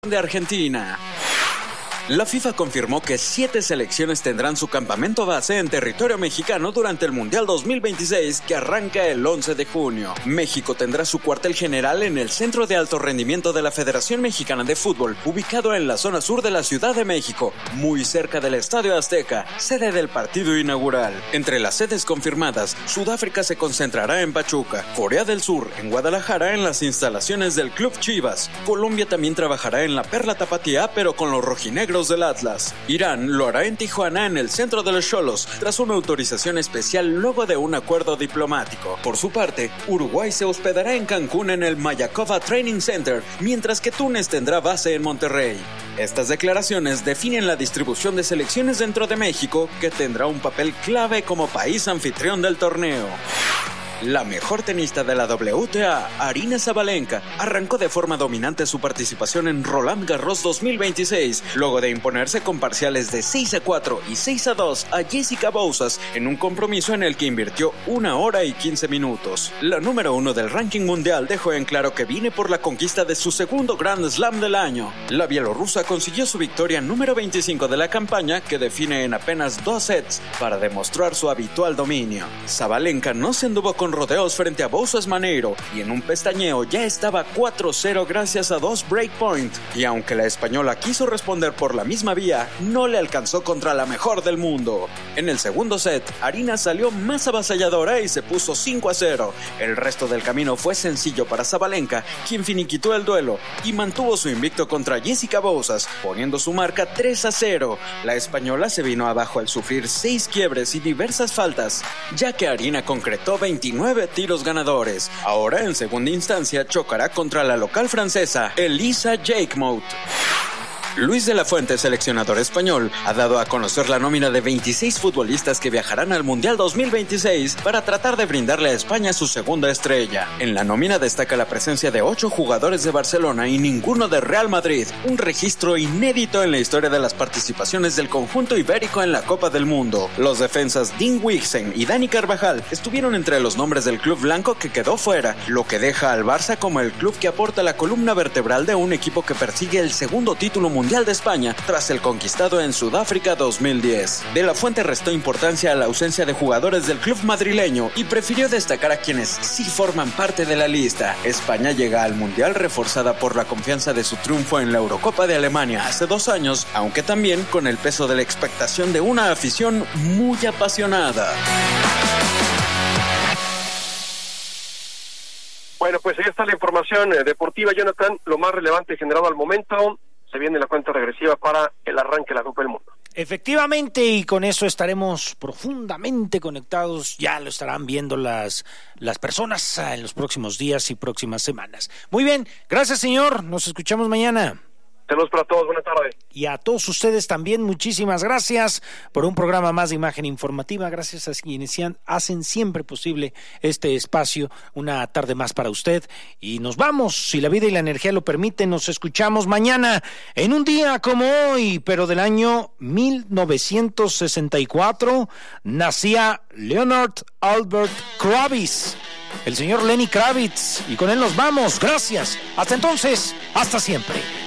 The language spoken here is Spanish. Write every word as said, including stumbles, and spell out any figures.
de Argentina. La FIFA confirmó que siete selecciones tendrán su campamento base en territorio mexicano durante el Mundial dos mil veintiséis, que arranca el once de junio. México tendrá su cuartel general en el Centro de Alto Rendimiento de la Federación Mexicana de Fútbol, ubicado en la zona sur de la Ciudad de México, muy cerca del Estadio Azteca, sede del partido inaugural. Entre las sedes confirmadas, Sudáfrica se concentrará en Pachuca, Corea del Sur en Guadalajara en las instalaciones del Club Chivas, Colombia también trabajará en la Perla Tapatía pero con los rojinegros del Atlas. Irán lo hará en Tijuana en el centro de los Xolos, tras una autorización especial luego de un acuerdo diplomático. Por su parte, Uruguay se hospedará en Cancún en el Mayaková Training Center, mientras que Túnez tendrá base en Monterrey. Estas declaraciones definen la distribución de selecciones dentro de México, que tendrá un papel clave como país anfitrión del torneo. La mejor tenista de la W T A, Aryna Sabalenka, arrancó de forma dominante su participación en Roland Garros dos mil veintiséis, luego de imponerse con parciales de seis a cuatro y seis a dos a Jessica Bouzas en un compromiso en el que invirtió una hora y quince minutos. La número uno del ranking mundial dejó en claro que viene por la conquista de su segundo Grand Slam del año. La bielorrusa consiguió su victoria número veinticinco de la campaña, que define en apenas dos sets para demostrar su habitual dominio. Sabalenka no se anduvo con rodeos frente a Bouzas Maneiro y en un pestañeo ya estaba cuatro cero gracias a dos breakpoint, y aunque la española quiso responder por la misma vía, no le alcanzó contra la mejor del mundo. En el segundo set, Aryna salió más avasalladora y se puso cinco a cero. El resto del camino fue sencillo para Sabalenka, quien finiquitó el duelo y mantuvo su invicto contra Jessica Bouzas, poniendo su marca tres a cero. La española se vino abajo al sufrir seis quiebres y diversas faltas, ya que Aryna concretó veintinueve tiros ganadores. Ahora, en segunda instancia, chocará contra la local francesa Elisa Jacquemot. Luis de la Fuente, seleccionador español, ha dado a conocer la nómina de veintiséis futbolistas que viajarán al Mundial dos mil veintiséis para tratar de brindarle a España su segunda estrella. En la nómina destaca la presencia de ocho jugadores de Barcelona y ninguno de Real Madrid, un registro inédito en la historia de las participaciones del conjunto ibérico en la Copa del Mundo. Los defensas Dean Huijsen y Dani Carvajal estuvieron entre los nombres del club blanco que quedó fuera, lo que deja al Barça como el club que aporta la columna vertebral de un equipo que persigue el segundo título mundial Mundial de España tras el conquistado en Sudáfrica dos mil diez. De la Fuente restó importancia a la ausencia de jugadores del club madrileño y prefirió destacar a quienes sí forman parte de la lista. España llega al Mundial reforzada por la confianza de su triunfo en la Eurocopa de Alemania hace dos años, aunque también con el peso de la expectación de una afición muy apasionada. Bueno, pues ahí está la información eh, deportiva, Jonathan, lo más relevante generado al momento. Se viene la cuenta regresiva para el arranque de la Copa del Mundo. Efectivamente, y con eso estaremos profundamente conectados. Ya lo estarán viendo las, las personas en los próximos días y próximas semanas. Muy bien, gracias, señor. Nos escuchamos mañana. Saludos para todos, buenas tardes. Y a todos ustedes también, muchísimas gracias por un programa más de Imagen Informativa. Gracias a quienes hacen siempre posible este espacio, una tarde más para usted. Y nos vamos, si la vida y la energía lo permiten, nos escuchamos mañana en un día como hoy, pero del año mil novecientos sesenta y cuatro, nacía Leonard Albert Kravitz, el señor Lenny Kravitz, y con él nos vamos. Gracias. Hasta entonces, hasta siempre.